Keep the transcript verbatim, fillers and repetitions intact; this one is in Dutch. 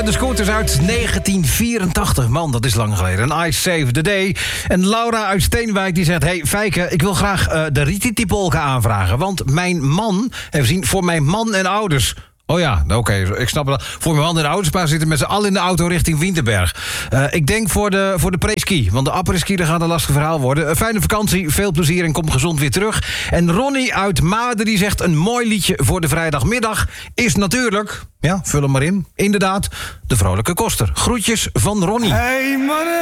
en de Scooters uit negentien vierentachtig. Man, dat is lang geleden. En I Save the Day. En Laura uit Steenwijk die zegt... Hey Fijke, ik wil graag uh, de Rititi-polka aanvragen. Want mijn man, even zien, voor mijn man en ouders... Oh ja, oké, okay, ik snap het. Voor mijn man en de ouders, maar zitten met z'n allen in de auto richting Winterberg. Uh, ik denk voor de, voor de pre-ski, want de après-ski dat gaat een lastig verhaal worden. Een fijne vakantie, veel plezier en kom gezond weer terug. En Ronnie uit Maden die zegt... een mooi liedje voor de vrijdagmiddag is natuurlijk... ja, vul hem maar in, inderdaad, de Vrolijke Koster. Groetjes van Ronnie. Hey, mannen.